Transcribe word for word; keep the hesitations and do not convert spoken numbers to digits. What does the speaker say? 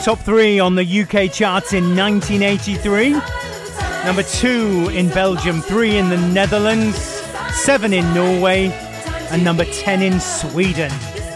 Top three on the U K charts in nineteen eighty-three. Number two in Belgium, three in the Netherlands, seven in Norway, and number ten in Sweden.